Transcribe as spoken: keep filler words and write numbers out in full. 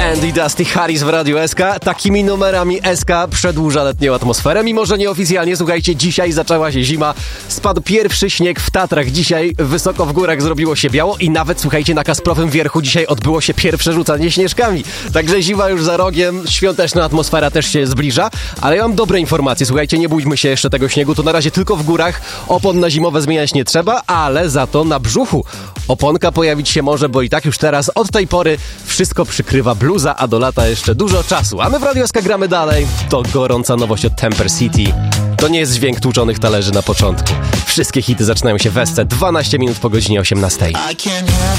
Andy Dusty Harris w Radiu S K. Takimi numerami S K przedłuża letnią atmosferę. Mimo że nieoficjalnie, słuchajcie, dzisiaj zaczęła się zima. Spadł pierwszy śnieg w Tatrach. Dzisiaj wysoko w górach zrobiło się biało i nawet, słuchajcie, na Kasprowym Wierchu dzisiaj odbyło się pierwsze rzucanie śnieżkami. Także zima już za rogiem, świąteczna atmosfera też się zbliża. Ale ja mam dobre informacje. Słuchajcie, nie bójmy się jeszcze tego śniegu. To na razie tylko w górach. Opon na zimowe zmieniać nie trzeba, ale za to na brzuchu oponka pojawić się może, bo i tak już teraz od tej pory wszystko przykrywa bluza, a do lata jeszcze dużo czasu. A my w Radiu S K gramy dalej. To gorąca nowość od Temper City. To nie jest dźwięk tłuczonych talerzy na początku. Wszystkie hity zaczynają się w S C dwanaście minut po godzinie osiemnastej.